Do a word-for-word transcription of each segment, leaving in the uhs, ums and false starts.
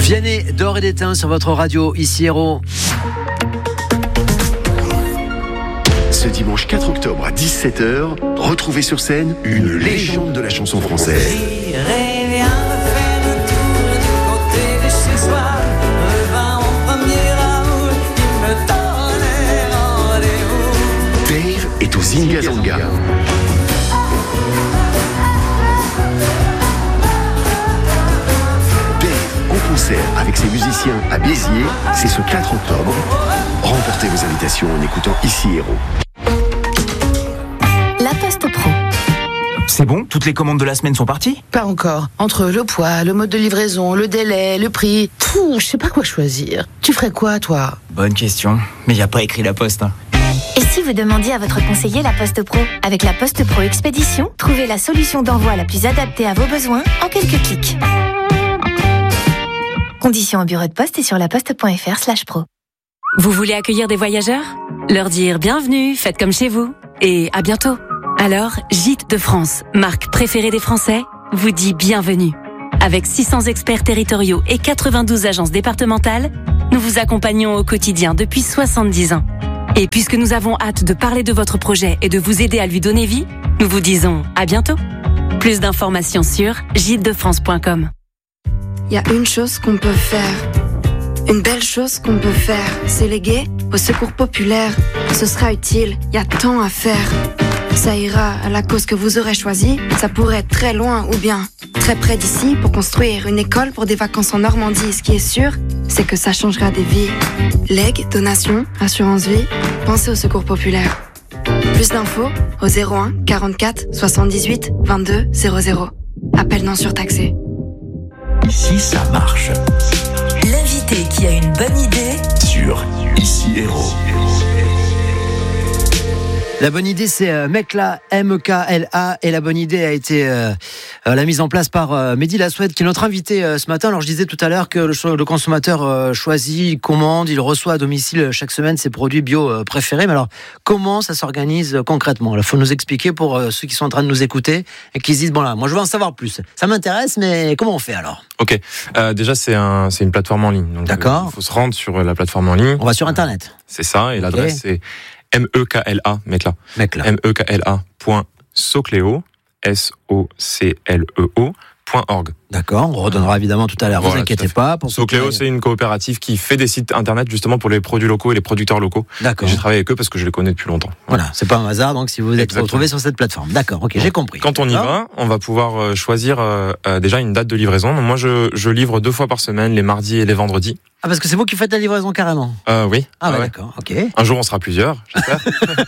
Vianney d'Or et d'Étain sur votre radio, ici Héros. Ce dimanche quatre octobre à dix-sept heures, retrouvez sur scène une légende de la chanson française. Dave est au Zingazanga. Concert avec ses musiciens à Béziers, c'est ce quatre octobre. Remportez vos invitations en écoutant Ici Héros. La Poste Pro. C'est bon ? Toutes les commandes de la semaine sont parties ? Pas encore. Entre le poids, le mode de livraison, le délai, le prix... Pfff, je sais pas quoi choisir. Tu ferais quoi, toi ? Bonne question. Mais y a pas écrit la Poste. Hein. Et si vous demandiez à votre conseiller La Poste Pro ? Avec La Poste Pro Expédition, trouvez la solution d'envoi la plus adaptée à vos besoins en quelques clics. Conditions au bureau de poste et sur laposte.fr slash pro. Vous voulez accueillir des voyageurs ? Leur dire bienvenue, faites comme chez vous et à bientôt. Alors, Gîtes de France, marque préférée des Français, vous dit bienvenue. Avec six cents experts territoriaux et quatre-vingt-douze agences départementales, nous vous accompagnons au quotidien depuis soixante-dix ans. Et puisque nous avons hâte de parler de votre projet et de vous aider à lui donner vie, nous vous disons à bientôt. Plus d'informations sur gîtes de france point com. Il y a une chose qu'on peut faire, une belle chose qu'on peut faire, c'est léguer au secours populaire. Ce sera utile, il y a tant à faire. Ça ira à la cause que vous aurez choisie, ça pourrait être très loin ou bien très près d'ici pour construire une école pour des vacances en Normandie. Ce qui est sûr, c'est que ça changera des vies. Legs, donations, assurance vie, pensez au secours populaire. Plus d'infos au zéro un quarante-quatre soixante-dix-huit vingt-deux zéro zéro. Appel non surtaxé. Ici, ça marche. L'invité qui a une bonne idée Sur Ici Héros. La bonne idée, c'est euh, Mekla, M K L A, et la bonne idée a été euh, euh, la mise en place par euh, Mehdi Lasoued, qui est notre invité euh, ce matin. Alors, je disais tout à l'heure que le, le consommateur euh, choisit, il commande, il reçoit à domicile chaque semaine ses produits bio euh, préférés. Mais alors, comment ça s'organise euh, concrètement ? Il faut nous expliquer pour euh, ceux qui sont en train de nous écouter et qui se disent, bon là, moi je veux en savoir plus. Ça m'intéresse, mais comment on fait alors ? Ok, euh, déjà c'est un, c'est une plateforme en ligne. Donc, D'accord. Il faut se rendre sur la plateforme en ligne. On va sur Internet. C'est ça, et okay. L'adresse c'est M E K L A, Mekla. Mekla. M E K L A point Socleo, S O C L E O, point org. D'accord, on redonnera évidemment tout à l'heure, voilà, vous inquiétez pas. Pour Socleo, c'est une coopérative qui fait des sites internet justement pour les produits locaux et les producteurs locaux. D'accord. Et j'ai travaillé avec eux parce que je les connais depuis longtemps. Voilà, c'est pas un hasard donc si vous êtes Exactement. retrouvés sur cette plateforme. D'accord, ok, donc, j'ai compris. Quand on y va, on va pouvoir choisir euh, déjà une date de livraison. Donc moi, je, je livre deux fois par semaine, les mardis et les vendredis. Ah, parce que c'est vous qui faites la livraison carrément ? euh, Oui. Ah, ouais, ouais, d'accord, ok. Un jour, on sera plusieurs, j'espère.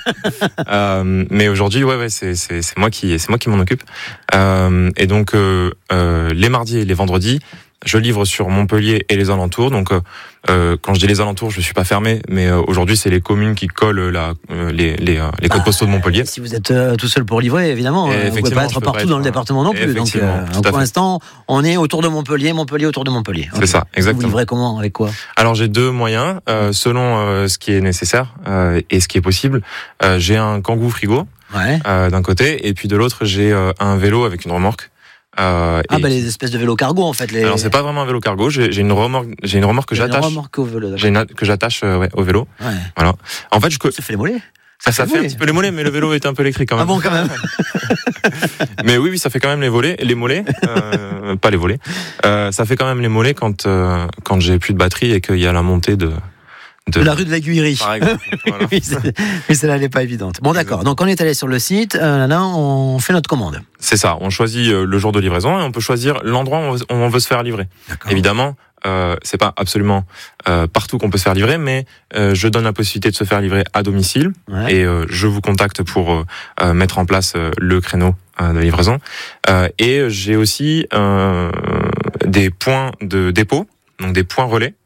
euh, mais aujourd'hui, ouais, ouais, c'est, c'est, c'est moi qui, c'est moi qui m'en occupe. Euh, et donc, euh, euh, les mardis et les vendredis, je livre sur Montpellier et les alentours. Donc, euh, quand je dis les alentours, je suis pas fermé, mais euh, aujourd'hui, c'est les communes qui collent la, euh, les, les, euh, les codes bah, postaux de Montpellier. Si vous êtes euh, tout seul pour livrer, évidemment, euh, vous ne pouvez pas être partout pas être, dans le département non plus. Donc, euh, donc pour l'instant, on est autour de Montpellier, Montpellier autour de Montpellier. C'est okay. ça, exactement. Vous livrez comment, avec quoi ? Alors, j'ai deux moyens, euh, selon euh, ce qui est nécessaire euh, et ce qui est possible. Euh, j'ai un Kangoo frigo ouais. euh, d'un côté, et puis de l'autre, j'ai euh, un vélo avec une remorque. Euh, ah bah les espèces de vélos cargo en fait. Les... Alors c'est pas vraiment un vélo cargo, j'ai, j'ai une remorque, j'ai une remorque que j'ai j'attache. Une remorque au vélo. J'ai une que j'attache euh, ouais, au vélo. Ouais. Voilà. En fait, je. Ça fait les mollets. Ça, ça fait mollets. Un petit peu les mollets, mais le vélo est un peu électrique quand même. Ah bon quand même. Mais oui, oui, ça fait quand même les volets, les mollets, euh, pas les volets. Euh, ça fait quand même les mollets quand euh, quand j'ai plus de batterie et qu'il y a la montée de. De la rue de la Guillerie. Par exemple. Voilà. oui, mais celle-là n'est pas évidente. Bon, d'accord. Donc, on est allé sur le site. Euh, là, on fait notre commande. C'est ça. On choisit le jour de livraison et on peut choisir l'endroit où on veut se faire livrer. D'accord. Évidemment, euh, c'est pas absolument euh, partout qu'on peut se faire livrer, mais euh, je donne la possibilité de se faire livrer à domicile ouais. et euh, je vous contacte pour euh, mettre en place euh, le créneau euh, de livraison. Euh, et j'ai aussi euh, des points de dépôt, donc des points relais,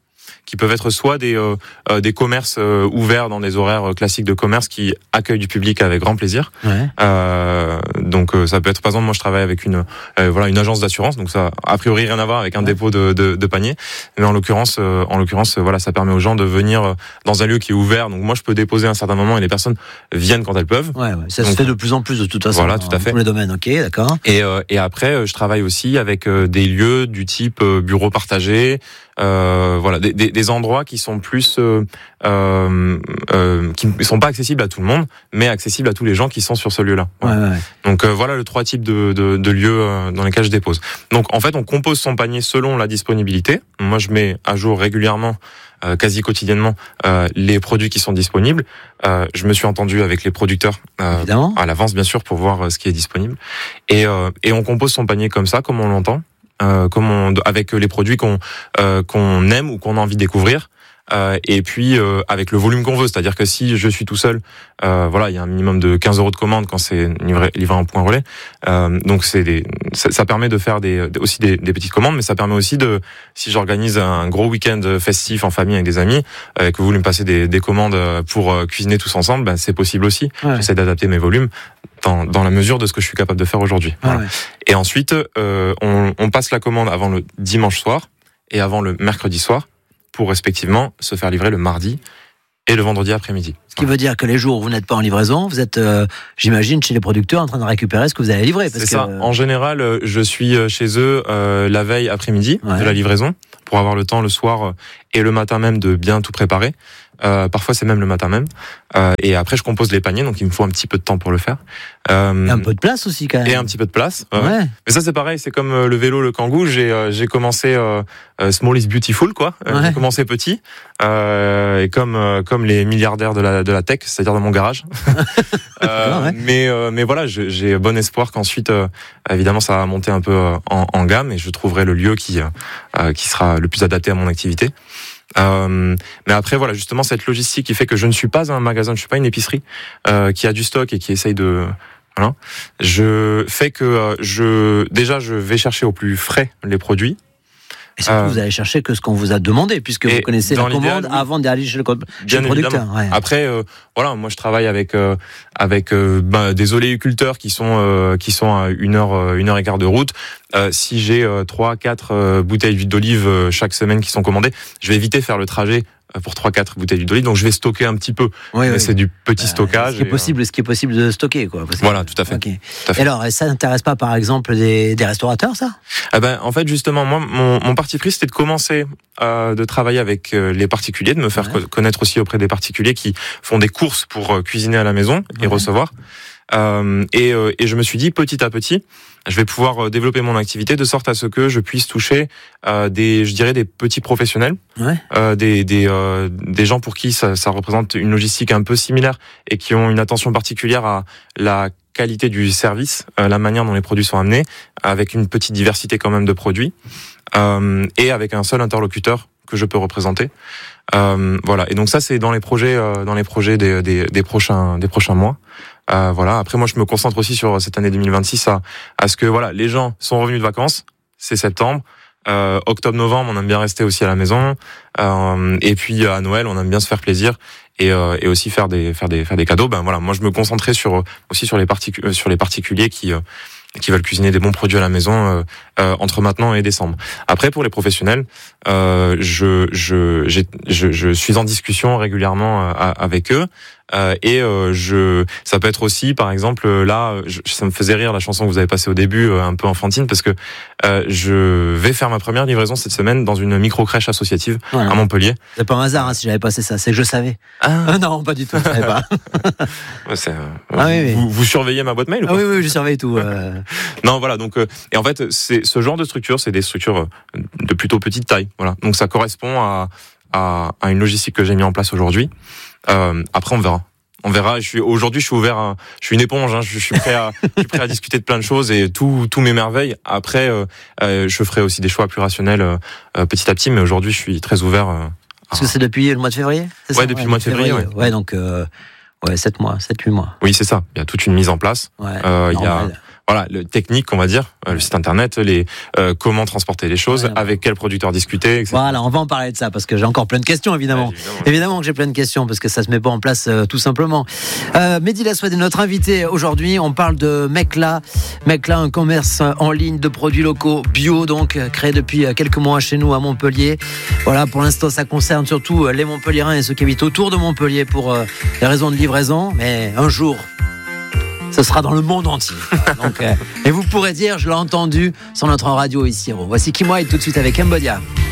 qui peuvent être soit des euh, euh, des commerces euh, ouverts dans des horaires classiques de commerce qui accueillent du public avec grand plaisir. Ouais. Euh, donc euh, ça peut être, par exemple, moi je travaille avec une euh, voilà une agence d'assurance, donc ça a priori rien à voir avec un ouais. dépôt de, de de panier, mais en l'occurrence euh, en l'occurrence voilà, ça permet aux gens de venir dans un lieu qui est ouvert. Donc moi je peux déposer à un certain moment et les personnes viennent quand elles peuvent. Ouais, ouais. Ça donc, se fait de plus en plus de toute façon. Voilà, tout à fait. Dans tous les domaines, ok, d'accord. Et euh, et après je travaille aussi avec euh, des lieux du type euh, bureau partagé, euh, voilà, des, des, des endroits qui sont plus euh, euh, euh, qui ne sont pas accessibles à tout le monde, mais accessibles à tous les gens qui sont sur ce lieu-là. Voilà. Ouais, ouais. Donc euh, voilà le trois types de, de, de lieux euh, dans lesquels je dépose. Donc en fait on compose son panier selon la disponibilité. Moi je mets à jour régulièrement, euh, quasi quotidiennement, euh, les produits qui sont disponibles. Euh, je me suis entendu avec les producteurs euh, à l'avance bien sûr pour voir euh, ce qui est disponible. Et, euh, et on compose son panier comme ça, comme on l'entend, euh, comme on, avec les produits qu'on euh, qu'on aime ou qu'on a envie de découvrir. Euh, et puis euh, avec le volume qu'on veut, c'est-à-dire que si je suis tout seul, euh, voilà, il y a un minimum de quinze euros de commande quand c'est livré, livré en point relais. Euh, donc c'est des, ça, ça permet de faire des, aussi des, des petites commandes, mais ça permet aussi de, si j'organise un gros week-end festif en famille avec des amis, euh, que vous voulez me passer des, des commandes pour euh, cuisiner tous ensemble, ben c'est possible aussi. Ouais. J'essaie d'adapter mes volumes dans, dans la mesure de ce que je suis capable de faire aujourd'hui. Voilà. Ouais. Et ensuite, euh, on, on passe la commande avant le dimanche soir et avant le mercredi soir, pour respectivement se faire livrer le mardi et le vendredi après-midi. Ce qui veut dire que les jours où vous n'êtes pas en livraison, vous êtes, euh, j'imagine, chez les producteurs en train de récupérer ce que vous allez livrer. C'est ça. En général, je suis chez eux euh, la veille après-midi ouais. de la livraison pour avoir le temps le soir et le matin même de bien tout préparer. Euh, parfois c'est même le matin même. Euh, et après je compose les paniers, donc il me faut un petit peu de temps pour le faire. Euh, et un peu de place aussi quand même. Et un petit peu de place. Euh, ouais. Mais ça c'est pareil, c'est comme le vélo, le Kangoo. J'ai euh, j'ai commencé euh, small is beautiful quoi. Ouais. J'ai commencé petit euh, et comme euh, comme les milliardaires de la de la tech, c'est-à-dire dans mon garage. euh, ouais. Mais euh, mais voilà, j'ai bon espoir qu'ensuite euh, évidemment ça va monter un peu en, en gamme et je trouverai le lieu qui euh, qui sera le plus adapté à mon activité. Euh, mais après voilà justement cette logistique qui fait que je ne suis pas un magasin, je suis pas une épicerie euh, qui a du stock et qui essaye de voilà, je fais que euh, je déjà je vais chercher au plus frais les produits. Et surtout, euh, vous allez chercher que ce qu'on vous a demandé, puisque vous connaissez la commande oui. avant d'aller chez le, chez le producteur. Ouais. Après, euh, voilà, moi je travaille avec euh, avec euh, bah, des oléiculteurs qui sont euh, qui sont à une heure une heure et quart de route. Euh, si j'ai euh, trois quatre euh, bouteilles d'huile d'olive euh, chaque semaine qui sont commandées, je vais éviter faire le trajet pour trois quatre bouteilles d'huile d'olive, donc je vais stocker un petit peu. Oui, oui. C'est du petit euh, stockage. Ce qui est possible, euh... ce qui est possible de stocker, quoi. Parce que... Voilà, tout à fait. Okay. Tout à fait. Et alors, ça n'intéresse pas, par exemple, des, des restaurateurs, ça? Ah ben, en fait, justement, moi, mon, mon parti pris, c'était de commencer euh, de travailler avec euh, les particuliers, de me faire ouais. connaître aussi auprès des particuliers qui font des courses pour euh, cuisiner à la maison et ouais. recevoir. Euh, et, euh, et je me suis dit, petit à petit, je vais pouvoir développer mon activité de sorte à ce que je puisse toucher euh, des, je dirais, des petits professionnels, ouais. euh, des des euh, des gens pour qui ça, ça représente une logistique un peu similaire et qui ont une attention particulière à la qualité du service, euh, la manière dont les produits sont amenés, avec une petite diversité quand même de produits, euh, et avec un seul interlocuteur que je peux représenter. Euh, voilà. Et donc ça, c'est dans les projets, euh, dans les projets des, des, des prochains, des prochains mois. Euh, voilà. Après, moi, je me concentre aussi sur cette année deux mille vingt-six à, à ce que voilà, les gens sont revenus de vacances. C'est septembre. Euh, octobre-novembre, on aime bien rester aussi à la maison. Euh, et puis à Noël, on aime bien se faire plaisir et, euh, et aussi faire des, faire des, faire des cadeaux. Ben voilà. Moi, je me concentrais sur aussi sur les particu- sur les particuliers qui euh, qui veulent cuisiner des bons produits à la maison euh, euh, entre maintenant et décembre. Après, pour les professionnels, euh, je, je, j'ai, je, je suis en discussion régulièrement euh, avec eux. Euh, et euh, je, ça peut être aussi, par exemple, là, je, ça me faisait rire la chanson que vous avez passée au début, euh, un peu enfantine, parce que euh, je vais faire ma première livraison cette semaine dans une micro-crèche associative voilà. à Montpellier. C'est pas un hasard hein, si j'avais passé ça, c'est que je savais. Ah, ah non, pas du tout, je savais pas. ouais, c'est, euh, ah, oui, vous, oui. vous surveillez ma boîte mail ou pas? Ah, oui, oui, je surveille tout. Euh... non, voilà, donc, euh, et en fait, c'est ce genre de structure, c'est des structures de plutôt petite taille, voilà. Donc ça correspond à, à, à une logistique que j'ai mis en place aujourd'hui. Euh, après, on verra. On verra. Je suis aujourd'hui, je suis ouvert. À, je suis une éponge. Hein, je suis prêt à, je suis prêt à discuter de plein de choses et tout, tout m'émerveille. Après, euh, euh, je ferai aussi des choix plus rationnels euh, petit à petit. Mais aujourd'hui, je suis très ouvert. Euh, Parce que c'est depuis le mois de février. C'est ouais, ça depuis ouais, le mois de février. février ouais. ouais, donc euh, ouais, sept mois, sept huit mois. Oui, c'est ça. Il y a toute une mise en place. Ouais, euh, il y a voilà, le technique, on va dire, euh, le site internet, les euh, comment transporter les choses, ouais, avec quel producteur discuter, et cetera. Voilà, on va en parler de ça parce que j'ai encore plein de questions, évidemment. Ouais, évidemment. évidemment que j'ai plein de questions parce que ça se met pas en place euh, tout simplement. Euh, Mehdi Lasoued est notre invité aujourd'hui. On parle de Mecla. Mecla, un commerce en ligne de produits locaux bio, donc créé depuis quelques mois chez nous à Montpellier. Voilà, pour l'instant, ça concerne surtout les Montpelliérains et ceux qui habitent autour de Montpellier pour euh, des raisons de livraison. Mais un jour, ce sera dans le monde entier. Donc, euh, et vous pourrez dire, je l'ai entendu sur notre radio ici. Voici Kim Wilde tout de suite avec Cambodia.